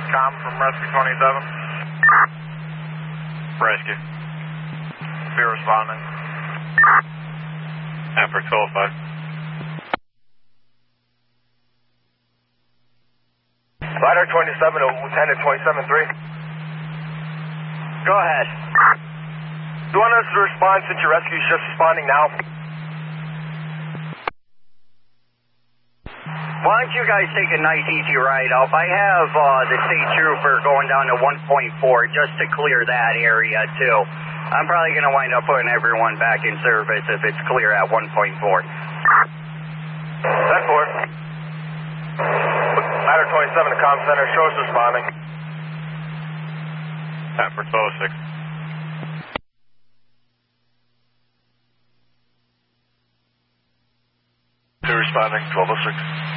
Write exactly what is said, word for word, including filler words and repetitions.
Com from Rescue twenty-seven. Rescue. Be responding. After twelve five. Ladder twenty-seven to Lieutenant twenty-seven three. Go ahead. Do you want us to respond since your rescue is just responding now? Why don't you guys take a nice easy ride up? I have uh, the state trooper going down to one point four just to clear that area too. I'm probably going to wind up putting everyone back in service if it's clear at one point four. ten four. Ladder twenty-seven to comm center, show us responding. Time for twelve six. Two responding, twelve oh six.